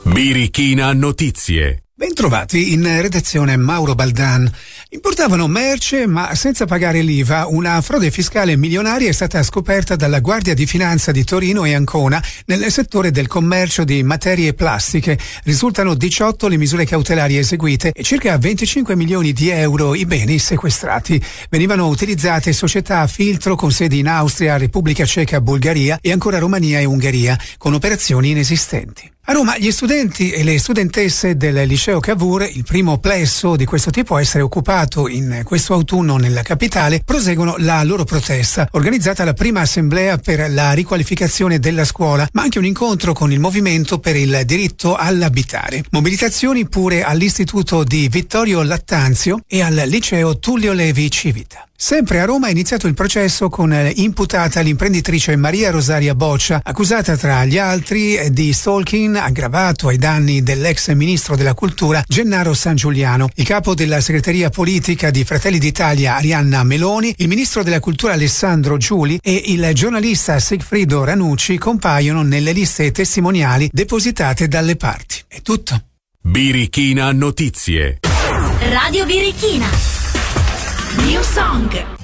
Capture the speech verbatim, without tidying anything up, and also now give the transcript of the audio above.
Birichina Notizie. Bentrovati, in redazione Mauro Baldan. Importavano merce ma senza pagare l'I V A. Una frode fiscale milionaria è stata scoperta dalla Guardia di Finanza di Torino e Ancona nel settore del commercio di materie plastiche. Risultano diciotto le misure cautelari eseguite e circa venticinque milioni di euro i beni sequestrati. Venivano utilizzate società a filtro con sedi in Austria, Repubblica Ceca, Bulgaria e ancora Romania e Ungheria, con operazioni inesistenti. A Roma gli studenti e le studentesse del liceo Cavour, il primo plesso di questo tipo a essere occupato in questo autunno nella capitale, proseguono la loro protesta. Organizzata la prima assemblea per la riqualificazione della scuola, ma anche un incontro con il movimento per il diritto all'abitare. Mobilitazioni pure all'istituto di Vittorio Lattanzio e al liceo Tullio Levi Civita. Sempre a Roma è iniziato il processo con imputata l'imprenditrice Maria Rosaria Boccia, accusata tra gli altri di stalking aggravato ai danni dell'ex ministro della cultura Gennaro Sangiuliano, il capo della segreteria politica di Fratelli d'Italia Arianna Meloni, il ministro della cultura Alessandro Giuli e il giornalista Sigfrido Ranucci compaiono nelle liste testimoniali depositate dalle parti. È tutto. Birichina Notizie. Radio Birichina. New Song.